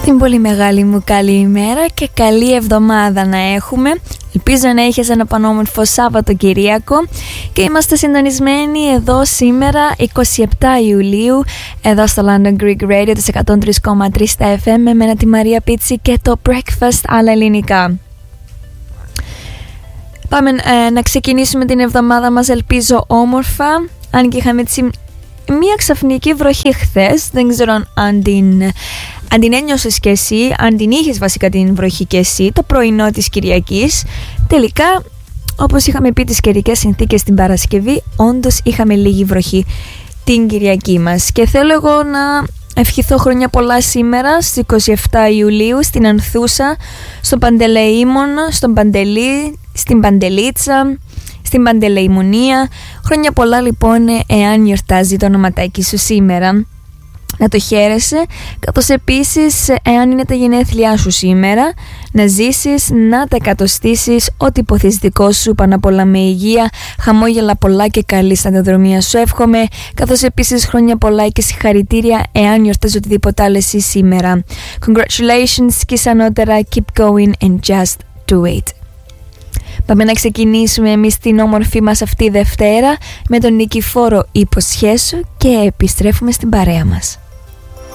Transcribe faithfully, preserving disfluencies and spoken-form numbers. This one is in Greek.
Την πολύ μεγάλη μου καλημέρα και καλή εβδομάδα να έχουμε. Ελπίζω να έχεις ένα πανόμορφο Σάββατοκυριακό και είμαστε συντονισμένοι εδώ σήμερα εικοστή εβδόμη Ιουλίου εδώ στο London Greek Radio της εκατόν τρία κόμμα τρία στα εφ εμ με εμένα τη Μαρία Πίτσι και το Breakfast άλλα ελληνικά. Πάμε ε, να ξεκινήσουμε την εβδομάδα μας, ελπίζω όμορφα, αν και είχαμε έτσι μία ξαφνική βροχή χθες. Δεν ξέρω αν την, αν την ένιωσες και εσύ, αν την είχες βασικά την βροχή και εσύ το πρωινό της Κυριακής. Τελικά, όπως είχαμε πει τις καιρικές συνθήκες την Παρασκευή, όντως είχαμε λίγη βροχή την Κυριακή μας. Και θέλω εγώ να ευχηθώ χρόνια πολλά σήμερα στις εικοστή εβδόμη Ιουλίου στην Ανθούσα, στον Παντελεήμον, στον Παντελή, στην Παντελίτσα, στην Παντελεημονία. Χρόνια πολλά λοιπόν εάν γιορτάζει το ονοματάκι σου σήμερα, να το χαίρεσαι, καθώς επίσης εάν είναι τα γενέθλιά σου σήμερα να ζήσεις, να τα εκατοστήσεις, ό,τι υποθείς δικό σου, πάνω απ' όλα με υγεία, χαμόγελα πολλά και καλή σταδιοδρομία σου εύχομαι, καθώς επίσης χρόνια πολλά και συγχαρητήρια εάν γιορτάζει οτιδήποτε άλλο εσύ σήμερα. Congratulations και σανότερα, keep going and just do it. Πάμε να ξεκινήσουμε εμείς την όμορφη μας αυτή Δευτέρα με τον Νικηφόρο Υποσχέσου και επιστρέφουμε στην παρέα μας.